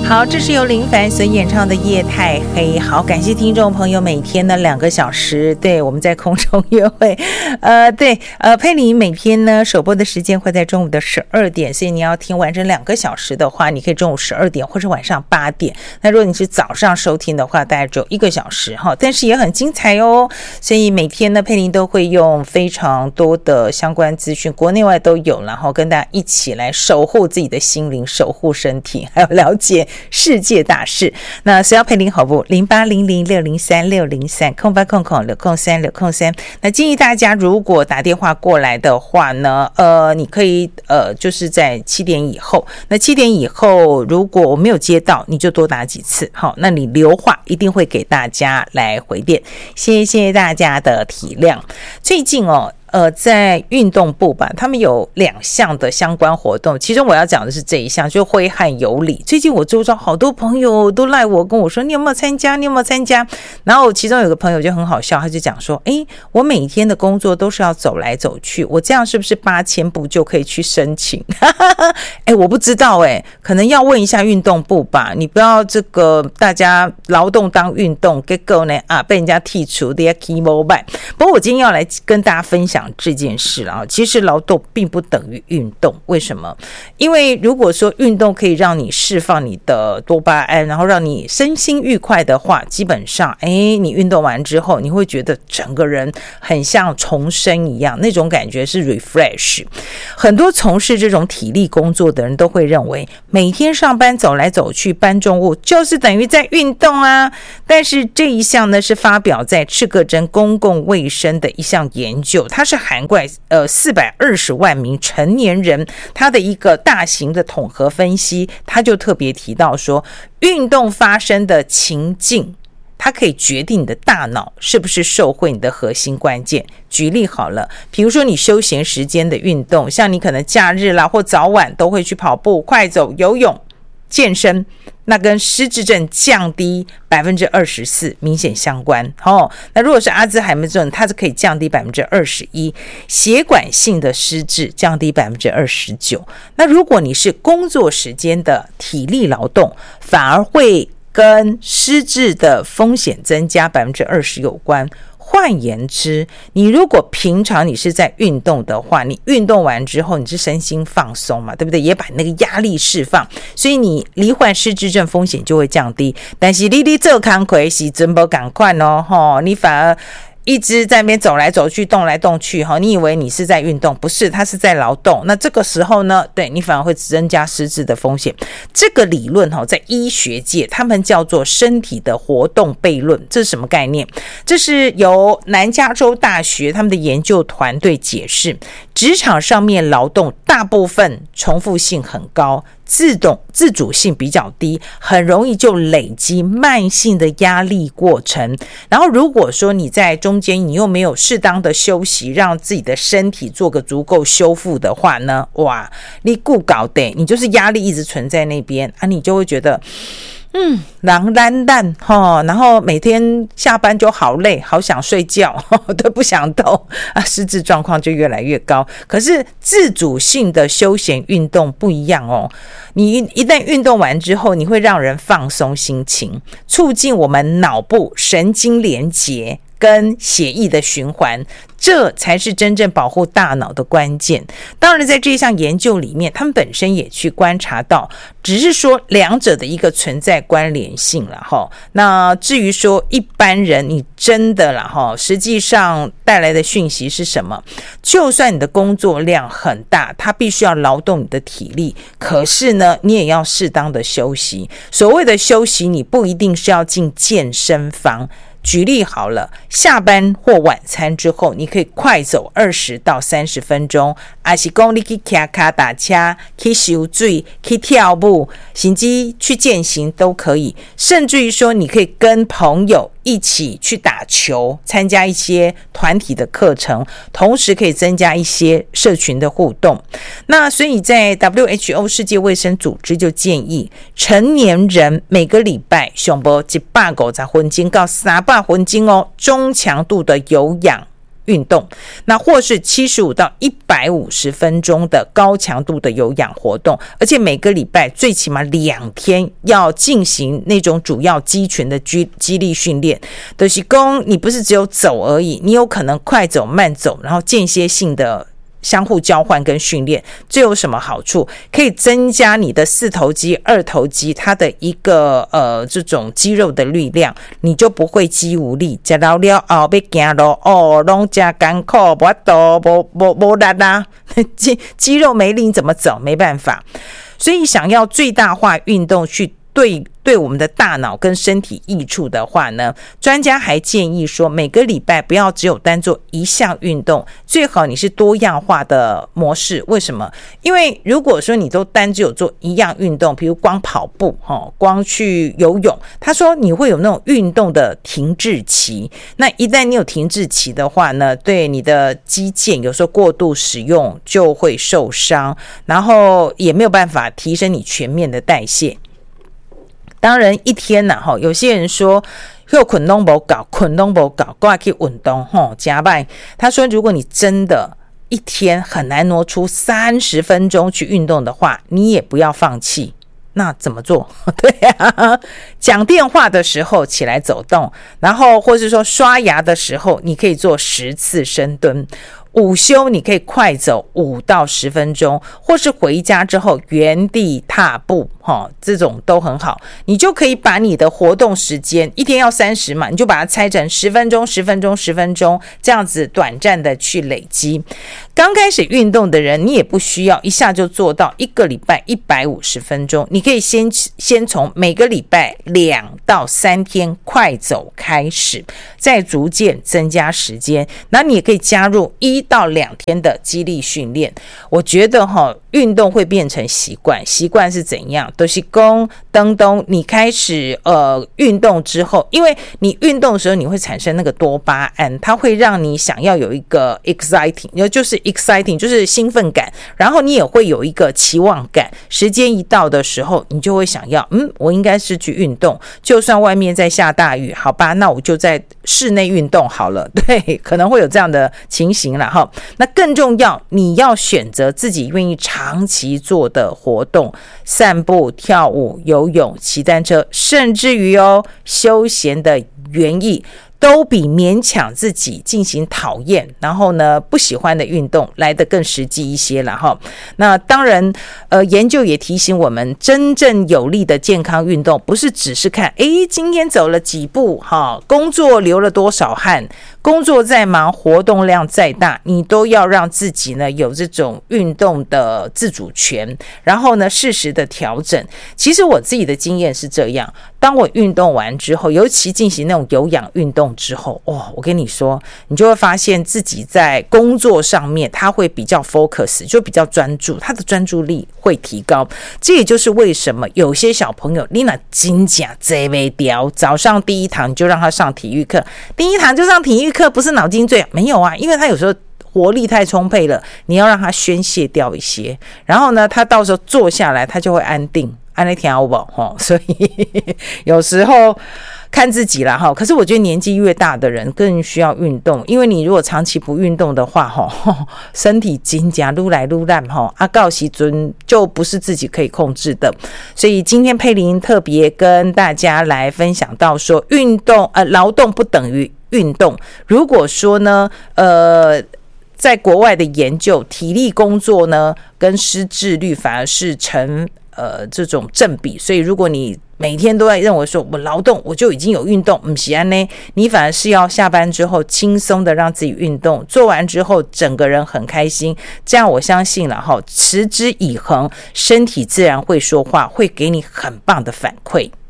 好，这是由林凡所演唱的《夜太黑》。好，感谢听众朋友每天的2个小时，对，我们在空中约会。佩妮每天呢首播的时间会在中午的12点，所以你要听完整2个小时的话，你可以中午12点或者晚上8点。那如果你是早上收听的话，大概只有1个小时哈，但是也很精彩哦。所以每天呢，佩妮都会用非常多的相关资讯，国内外都有，然后跟大家一起来守护自己的心灵，守护身体，还有了解世界大事。那谁要配您好不？0800603603空8空空603。那建议大家如果打电话过来的话呢，你可以就是在7点以后。那7点以后，如果我没有接到，你就多打几次。好，那你留话一定会给大家来回电。谢谢大家的体谅。最近在运动部吧，他们有2项的相关活动，其中我要讲的是这一项，就挥汗有礼。最近我周遭好多朋友都赖我，跟我说你有没有参加？然后其中有个朋友就很好笑，他就讲说，我每天的工作都是要走来走去，我这样是不是8000步就可以去申请？我不知道可能要问一下运动部吧。你不要这个大家劳动当运动，结果呢被人家剔除的 key mobile。不过我今天要来跟大家分享这件事啊，其实劳动并不等于运动。为什么？因为如果说运动可以让你释放你的多巴胺，然后让你身心愉快的话，基本上你运动完之后，你会觉得整个人很像重生一样，那种感觉是 refresh。 很多从事这种体力工作的人都会认为每天上班走来走去搬重物就是等于在运动啊，但是这一项呢是发表在赤葛镇公共卫生的一项研究，它是涵盖420万名成年人，他的一个大型的统合分析。他就特别提到说，运动发生的情境，它可以决定你的大脑是不是受惠你的核心关键。举例好了，比如说你休闲时间的运动，像你可能假日啦或早晚都会去跑步、快走、游泳、健身，那跟失智症降低24%明显相关。那如果是阿兹海默症，它是可以降低21%，血管性的失智降低29%。那如果你是工作时间的体力劳动，反而会跟失智的风险增加20%有关。换言之，你如果平常你是在运动的话，你运动完之后你是身心放松嘛，对不对？也把那个压力释放，所以你罹患失智症风险就会降低。但是你做工课是真不赶快你反而一直在那边走来走去动来动去，你以为你是在运动，不是，它是在劳动。那这个时候呢，对你反而会增加失智的风险。这个理论在医学界他们叫做身体的活动悖论。这是什么概念？这是由南加州大学他们的研究团队解释，职场上面劳动大部分重复性很高，自主性比较低，很容易就累积慢性的压力过程。然后如果说你在中间你又没有适当的休息，让自己的身体做个足够修复的话呢，哇，你顾搞的，你就是压力一直存在那边你就会觉得狼烂蛋然后每天下班就好累，好想睡觉都不想动失智状况就越来越高。可是自主性的休闲运动不一样你一旦运动完之后，你会让人放松心情，促进我们脑部神经连结跟血液的循环，这才是真正保护大脑的关键。当然在这项研究里面，他们本身也去观察到，只是说两者的一个存在关联性啦那至于说一般人你真的啦实际上带来的讯息是什么？就算你的工作量很大，它必须要劳动你的体力，可是呢你也要适当的休息。所谓的休息，你不一定是要进健身房。举例好了，下班或晚餐之后，你可以快走20到30分钟，还是说你去骑脚打车，去游水，去跳舞，甚至去健行都可以。甚至于说，你可以跟朋友一起去打球，参加一些团体的课程，同时可以增加一些社群的互动。那所以在 WHO 世界卫生组织就建议，成年人每个礼拜上报150分钟到300分钟中强度的有氧运动，那或是75到150分钟的高强度的有氧活动，而且每个礼拜最起码2天要进行那种主要肌群的肌力训练。就是说你不是只有走而已，你有可能快走慢走，然后间歇性的相互交换跟训练。这有什么好处？可以增加你的4头肌、2头肌它的一个这种肌肉的力量，你就不会肌无力。吃到了后要走路哦，拢真艰苦，没都没力啦，肌肉没力你怎么走？没办法。所以想要最大化运动去对我们的大脑跟身体益处的话呢，专家还建议说，每个礼拜不要只有单做一项运动，最好你是多样化的模式。为什么？因为如果说你都单只有做一样运动，比如光跑步光去游泳，他说你会有那种运动的停滞期。那一旦你有停滞期的话呢，对你的肌腱有时候过度使用就会受伤，然后也没有办法提升你全面的代谢。当然一天有些人说又困拢没搞，还去运动加拜。他说如果你真的一天很难挪出30分钟去运动的话，你也不要放弃。那怎么做？对啊，讲电话的时候起来走动，然后或是说刷牙的时候你可以做10次深蹲，午休你可以快走5到10分钟，或是回家之后原地踏步这种都很好。你就可以把你的活动时间一天要30嘛，你就把它拆成10分钟10分钟10分钟，这样子短暂的去累积。刚开始运动的人，你也不需要一下就做到1个礼拜150分钟，你可以先从每个礼拜2到3天快走开始，再逐渐增加时间。那你也可以加入1到2天的肌力训练。我觉得运动会变成习惯，习惯是怎样？都是说等你开始运动之后，因为你运动的时候你会产生那个多巴胺，它会让你想要有一个 exciting， 就是兴奋感，然后你也会有一个期望感。时间一到的时候，你就会想要我应该是去运动，就算外面在下大雨，好吧，那我就在室内运动好了。对，可能会有这样的情形啦齁。那更重要，你要选择自己愿意长期做的活动，散步、跳舞、游泳、骑单车，甚至于休闲的园艺，都比勉强自己进行讨厌然后呢不喜欢的运动来得更实际一些啦齁。那当然研究也提醒我们，真正有利的健康运动不是只是看今天走了几步工作流了多少汗，工作再忙，活动量再大，你都要让自己呢有这种运动的自主权，然后呢适时的调整。其实我自己的经验是这样，当我运动完之后，尤其进行那种有氧运动之后我跟你说，你就会发现自己在工作上面他会比较 focus， 就比较专注，他的专注力会提高。这也就是为什么有些小朋友你那真假贼没掉，早上第一堂就让他上体育课，第一堂就上体育课，不是脑筋醉没有啊，因为他有时候活力太充沛了，你要让他宣泄掉一些，然后呢他到时候坐下来他就会安定，安定听好不好？所以有时候看自己啦可是我觉得年纪越大的人更需要运动，因为你如果长期不运动的话身体真的愈来愈烂到时候就不是自己可以控制的。所以今天佩玲特别跟大家来分享到说，运动劳动不等于运动。如果说呢在国外的研究，体力工作呢跟失智率反而是成这种正比。所以如果你每天都在认为说我劳动我就已经有运动，不是这样，你反而是要下班之后轻松的让自己运动，做完之后整个人很开心，这样我相信了持之以恒，身体自然会说话，会给你很棒的反馈。